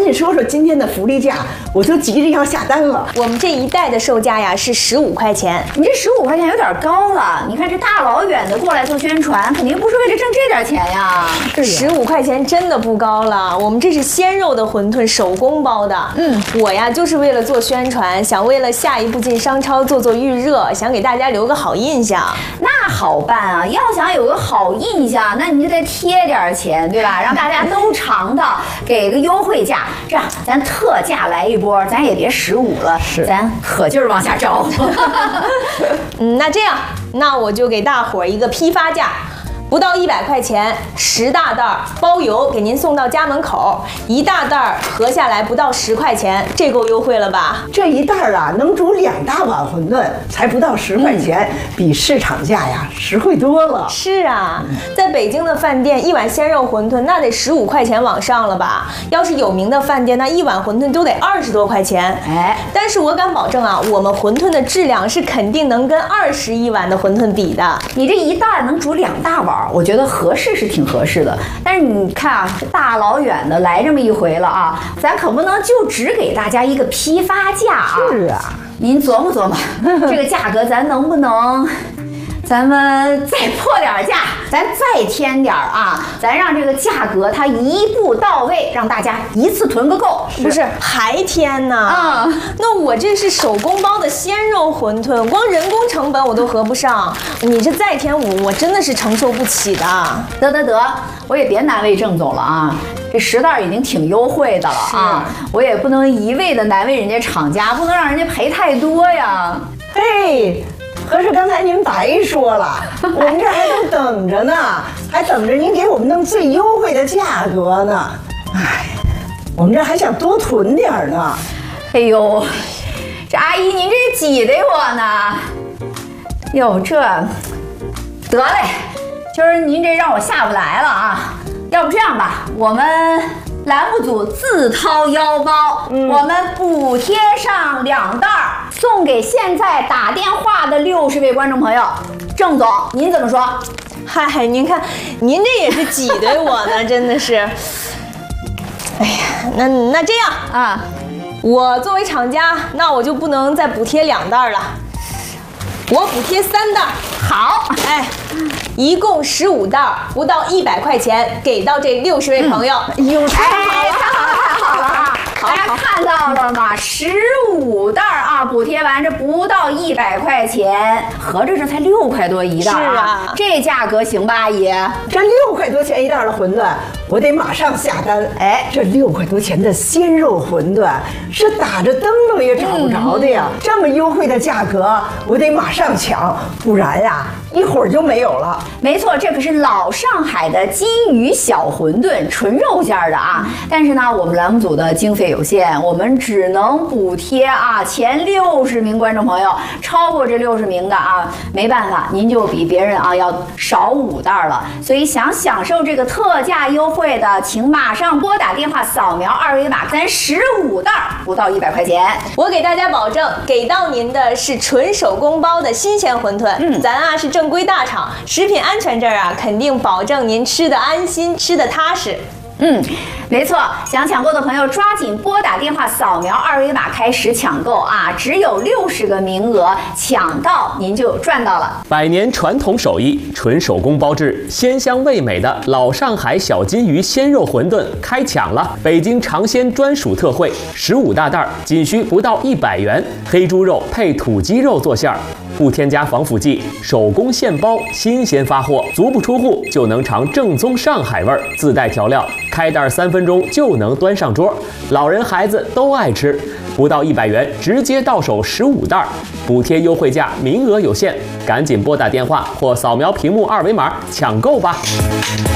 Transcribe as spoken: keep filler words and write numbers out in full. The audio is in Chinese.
紧说说今天的福利价，我都急着要下单了。 我们这一袋的售价呀是十五块钱， 你这十五块钱有点高了。你看这大老远的过来做宣传，肯定不是为了挣这点钱呀。 十五块钱真的不高了。我们这是鲜肉的馄饨，手工包的。嗯，我呀就是为了做宣传，想为了下一步进商超做做预热，想给大家留个好印象。 那好办啊，要想有个好印象，那你就得贴点钱，对吧？让大家都尝到，给个优惠价。这样，咱特价来一波，咱也别十五了， 是， 咱可劲儿往下招。 嗯，那这样，那我就给大伙儿一个批发价。不到一百块钱，十大袋儿包邮，给您送到家门口。一大袋儿合下来不到十块钱，这够优惠了吧？ 这一袋儿啊，能煮两大碗馄饨，才不到十块钱，嗯、比市场价呀实惠多了。 是啊，在北京的饭店，一碗鲜肉馄饨那得十五块钱往上了吧？要是有名的饭店，那一碗馄饨都得二十多块钱。哎，但是我敢保证啊，我们馄饨的质量是肯定能跟二十一碗的馄饨比的。 你这一袋能煮两大碗。我觉得合适是挺合适的，但是你看啊，这大老远的来这么一回了啊，咱可不能就只给大家一个批发价啊。 是啊， 您琢磨琢磨，这个价格咱能不能？咱们再破点价，咱再添点啊！咱让这个价格它一步到位，让大家一次囤个够。 不是还添呢？啊、嗯，那我这是手工包的鲜肉馄饨，光人工成本我都合不上。你这再添我，我真的是承受不起的。 得得得，我也别难为郑总了啊！这十袋已经挺优惠的了啊，我也不能一味的难为人家厂家，不能让人家赔太多呀。 嘿。合着刚才您白说了，我们这还都等着呢，还等着您给我们弄最优惠的价格呢。哎，我们这还想多囤点呢。 哎呦，这阿姨您这挤得我呢。哟，这得嘞，今儿您这让我下不来了啊。要不这样吧，我们栏目组自掏腰包，嗯、我们补贴上两袋儿，送给现在打电话的六十位观众朋友。郑总，您怎么说？ 嗨，您看，您这也是挤兑我呢，真的是。哎呀，那那这样啊，我作为厂家，那我就不能再补贴两袋了，我补贴三袋。好，哎。一共十五袋，不到一百块钱，给到这六十位朋友。 哎呦，太好了，太好了，太好了啊！大家看到了吗？十五袋啊，补贴完这不到一百块钱，合着这才六块多一袋啊！ 是啊， 这价格行吧，阿姨？ 这六块多钱一袋的馄饨，我得马上下单。哎，这六块多钱的鲜肉馄饨是打着灯笼也找不着的呀！嗯、这么优惠的价格，我得马上抢，不然呀，一会儿就没有了。 没错，这可是老上海的金鱼小馄饨，纯肉馅的啊！但是呢，我们栏目组的经费有限，我们只能补贴啊前六十名观众朋友，超过这六十名的啊，没办法，您就比别人啊要少五袋了。所以想享受这个特价优惠的，请马上拨打电话扫描二维码，咱十五袋不到一百块钱。 我给大家保证，给到您的是纯手工包的新鲜馄饨。嗯，咱啊是正规大厂，食品安全这儿啊肯定保证您吃得安心，吃得踏实。 嗯，没错，想抢购的朋友抓紧拨打电话扫描二维码开始抢购啊！只有六十个名额，抢到您就赚到了。 百年传统手艺，纯手工包制，鲜香味美的老上海小金鱼鲜肉馄饨开抢了！北京尝鲜专属特惠，十五大袋，仅需不到一百元，黑猪肉配土鸡肉做馅儿。不添加防腐剂，手工现包，新鲜发货，足不出户就能尝正宗上海味儿，自带调料，开袋三分钟就能端上桌，老人孩子都爱吃。不到一百元，直接到手十五袋，补贴优惠价，名额有限，赶紧拨打电话或扫描屏幕二维码抢购吧。